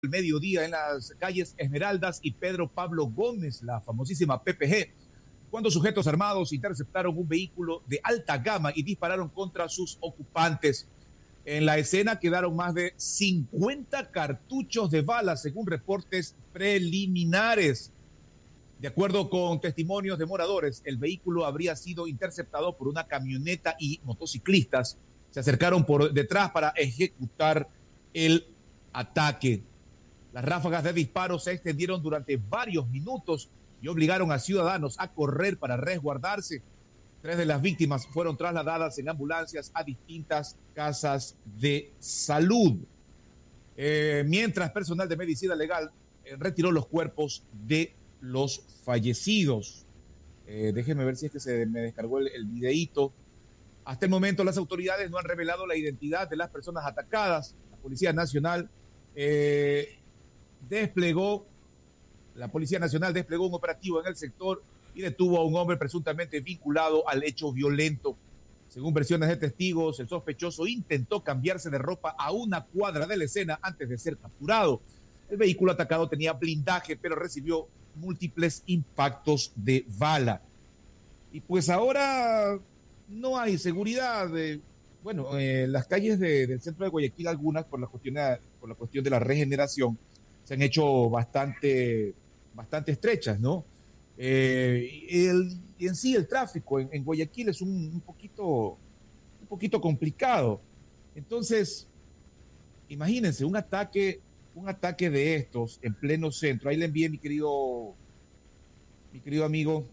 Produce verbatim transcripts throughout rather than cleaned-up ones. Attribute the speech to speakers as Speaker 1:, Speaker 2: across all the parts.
Speaker 1: el mediodía en las calles Esmeraldas y Pedro Pablo Gómez, la famosísima P P G, cuando sujetos armados interceptaron un vehículo de alta gama y dispararon contra sus ocupantes. En la escena quedaron más de cincuenta cartuchos de balas, según reportes preliminares. De acuerdo con testimonios de moradores, el vehículo habría sido interceptado por una camioneta y motociclistas se acercaron por detrás para ejecutar el ataque. Las ráfagas de disparos se extendieron durante varios minutos y obligaron a ciudadanos a correr para resguardarse. Tres de las víctimas fueron trasladadas en ambulancias a distintas casas de salud. Eh, mientras personal de medicina legal eh, retiró los cuerpos de los fallecidos. Eh, déjenme ver si es que se me descargó el, el videíto. Hasta el momento las autoridades no han revelado la identidad de las personas atacadas. La Policía Nacional eh, desplegó, la Policía Nacional desplegó un operativo en el sector y detuvo a un hombre presuntamente vinculado al hecho violento. Según versiones de testigos, el sospechoso intentó cambiarse de ropa a una cuadra de la escena antes de ser capturado. El vehículo atacado tenía blindaje, pero recibió múltiples impactos de bala. Y pues ahora no hay seguridad. De, bueno, eh, las calles de, del centro de Guayaquil, algunas por la cuestión de, por la cuestión de la regeneración, se han hecho bastante, bastante estrechas, ¿no? Eh, el, y en sí el tráfico en, en Guayaquil es un, un, poquito, un poquito complicado. Entonces, imagínense, un ataque, un ataque de estos en pleno centro. Ahí le envié mi querido, mi querido amigo,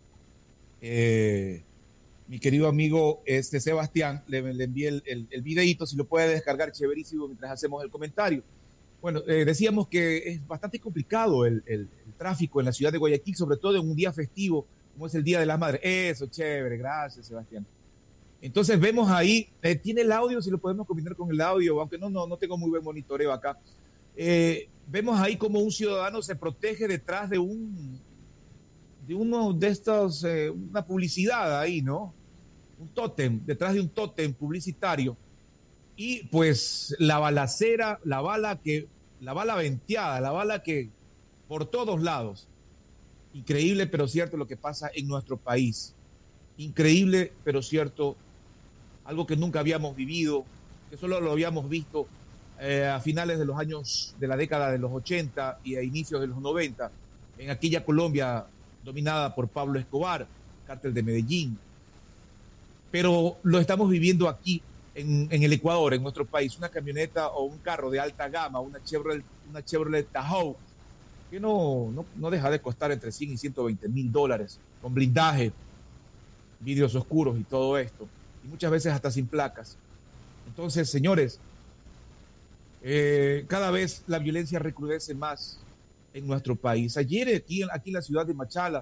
Speaker 1: eh, mi querido amigo este Sebastián, le, le envié el, el, el videíto, si lo puede descargar, chéverísimo, mientras hacemos el comentario. Bueno, eh, decíamos que es bastante complicado el, el, el tráfico en la ciudad de Guayaquil, sobre todo en un día festivo, como es el Día de las Madres. Eso, chévere, gracias, Sebastián. Entonces vemos ahí, eh, tiene el audio, si lo podemos combinar con el audio, aunque no, no, no tengo muy buen monitoreo acá. Eh, vemos ahí como un ciudadano se protege detrás de un, de uno de estos, eh, una publicidad ahí, ¿no? Un tótem, detrás de un tótem publicitario. Y pues la balacera, la bala que, la bala venteada, la bala que por todos lados. Increíble pero cierto lo que pasa en nuestro país. Increíble pero cierto, algo que nunca habíamos vivido, que solo lo habíamos visto eh, a finales de los años de la década de los ochenta y a inicios de los noventa, en aquella Colombia dominada por Pablo Escobar, cártel de Medellín. Pero lo estamos viviendo aquí en, en el Ecuador, en nuestro país, una camioneta o un carro de alta gama, una Chevrolet, una Chevrolet Tahoe, que no, no, no deja de costar entre cien y ciento veinte mil dólares, con blindaje, vidrios oscuros y todo esto, y muchas veces hasta sin placas. Entonces, señores, eh, cada vez la violencia recrudece más en nuestro país. Ayer aquí, aquí en la ciudad de Machala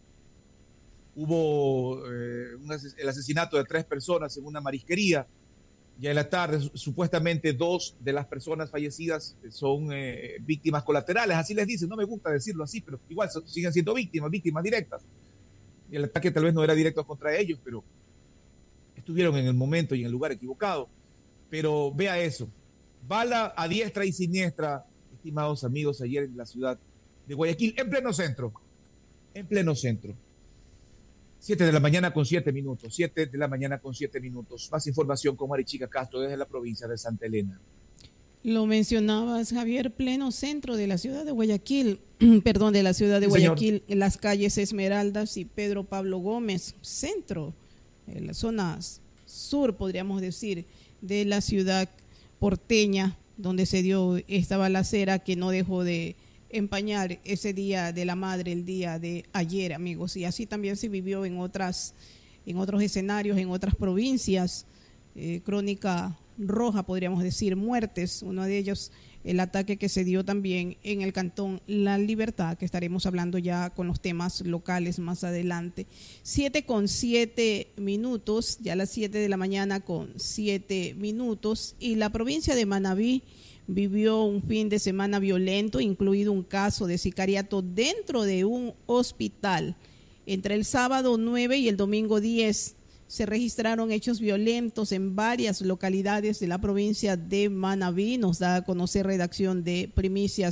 Speaker 1: hubo eh, un ases- el asesinato de tres personas en una marisquería. Ya en la tarde, supuestamente dos de las personas fallecidas son eh, víctimas colaterales, así les dicen, no me gusta decirlo así, pero igual son, siguen siendo víctimas, víctimas directas. Y el ataque tal vez no era directo contra ellos, pero estuvieron en el momento y en el lugar equivocado. Pero vea eso, bala a diestra y siniestra, estimados amigos, ayer en la ciudad de Guayaquil, en pleno centro, en pleno centro. Siete de la mañana con siete minutos. Siete de la mañana con siete minutos. Más información con Marichica Castro desde la provincia de Santa Elena.
Speaker 2: Lo mencionabas, Javier, pleno centro de la ciudad de Guayaquil, perdón, de la ciudad de
Speaker 1: Sí,
Speaker 2: Guayaquil, en las calles Esmeraldas y Pedro Pablo Gómez, centro, en la zona sur, podríamos decir, de la ciudad porteña, donde se dio esta balacera que no dejó de empañar ese día de la madre, el día de ayer, amigos, y así también se vivió en otras, en otros escenarios, en otras provincias. Eh, crónica roja, podríamos decir, muertes, uno de ellos el ataque que se dio también en el cantón La Libertad, que estaremos hablando ya con los temas locales más adelante. Siete con siete minutos, ya a las siete de la mañana con siete minutos, y la provincia de Manabí vivió un fin de semana violento, incluido un caso de sicariato dentro de un hospital. Entre el sábado nueve y el domingo diez se registraron hechos violentos en varias localidades de la provincia de Manabí. Nos da a conocer redacción de Primicias